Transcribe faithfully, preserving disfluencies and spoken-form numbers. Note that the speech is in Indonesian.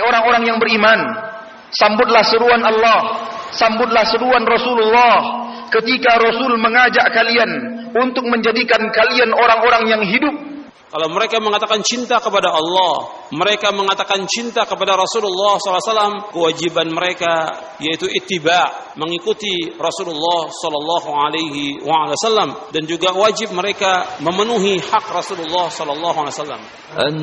orang-orang yang beriman, sambutlah seruan Allah, sambutlah seruan Rasulullah ketika Rasul mengajak kalian untuk menjadikan kalian orang-orang yang hidup. Kalau mereka mengatakan cinta kepada Allah, mereka mengatakan cinta kepada Rasulullah sallallahu alaihi wasallam, kewajiban mereka yaitu ittiba, mengikuti Rasulullah sallallahu alaihi wasallam, dan juga wajib mereka memenuhi hak Rasulullah sallallahu alaihi wasallam.